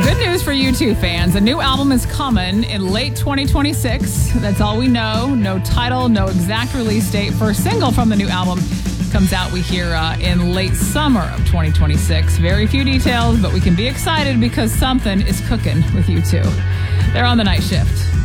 Good news for U2 fans. A new album is coming in late 2026. That's all we know. No title, no exact release date. First single from the new album comes out, we hear, in late summer of 2026. Very few details, but we can be excited because something is cooking with U2. They're on the night shift.